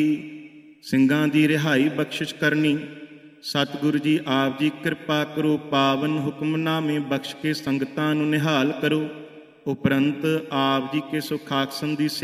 ਸਿੰਘਾਂ ਦੀ ਰਿਹਾਈ ਬਖਸ਼ਿਸ਼ ਕਰਨੀ। ਸਤਿਗੁਰੂ ਜੀ ਆਪ ਜੀ ਕਿਰਪਾ ਕਰੋ, ਪਾਵਨ ਹੁਕਮਨਾਮੇ ਬਖਸ਼ ਕੇ ਸੰਗਤਾਂ ਨੂੰ ਨਿਹਾਲ ਕਰੋ। ਉਪਰੰਤ ਆਪ ਜੀ ਕੇ ਸੁਖਾਸਨ ਦੀ